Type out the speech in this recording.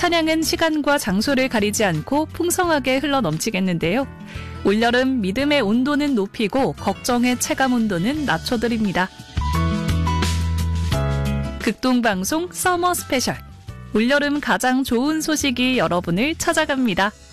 찬양은 시간과 장소를 가리지 않고 풍성하게 흘러넘치겠는데요. 올여름 믿음의 온도는 높이고 걱정의 체감 온도는 낮춰드립니다. 극동방송 서머 스페셜. 올여름 가장 좋은 소식이 여러분을 찾아갑니다.